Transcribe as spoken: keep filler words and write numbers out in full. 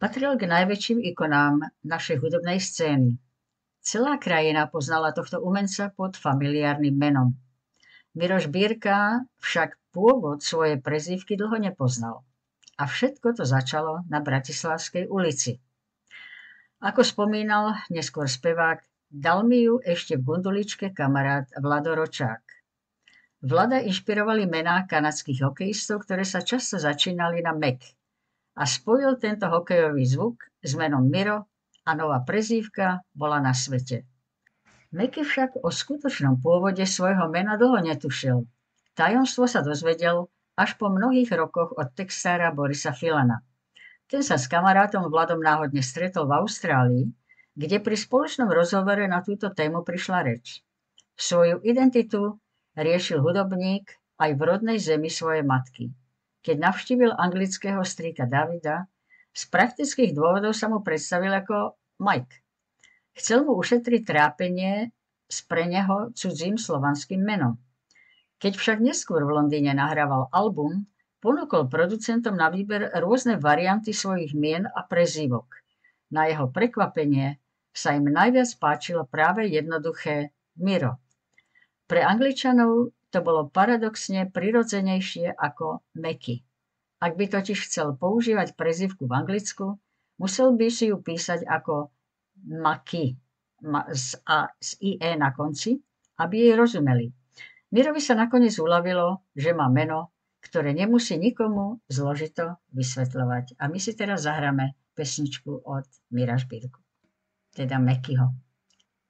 Patril k najväčším ikonám našej hudobnej scény. Celá krajina poznala tohto umenca pod familiárnym menom. Miroš Birka však pôvod svojej prezývky dlho nepoznal. A všetko to začalo na Bratislavskej ulici. Ako spomínal neskôr spevák, dal mi ju ešte v gunduličke kamarát Vlado Ročák. Vlada inšpirovali mená kanadských hokejistov, ktoré sa často začínali na Mac. A spojil tento hokejový zvuk s menom Miro a nová prezývka bola na svete. Meky však o skutočnom pôvode svojho mena dlho netušil. Tajomstvo sa dozvedel až po mnohých rokoch od textára Borisa Filana. Ten sa s kamarátom Vladom náhodne stretol v Austrálii, kde pri spoločnom rozhovore na túto tému prišla reč. Svoju identitu riešil hudobník aj v rodnej zemi svojej matky. Keď navštívil anglického strýka Davida, z praktických dôvodov sa mu predstavil ako Mike. Chcel mu ušetriť trápenie s pre neho cudzím slovanským menom. Keď však neskôr v Londýne nahrával album, ponúkol producentom na výber rôzne varianty svojich mien a prezývok. Na jeho prekvapenie sa im najviac páčilo práve jednoduché Miro. Pre Angličanov to bolo paradoxne prirodzenejšie ako Meky. Ak by totiž chcel používať prezývku v Anglicku, musel by si ju písať ako Maki z, a, z ie na konci, aby jej rozumeli. Mirovi sa nakoniec uľavilo, že má meno, ktoré nemusí nikomu zložito vysvetľovať. A my si teraz zahráme pesničku od Mira Žbírku, teda Mekyho.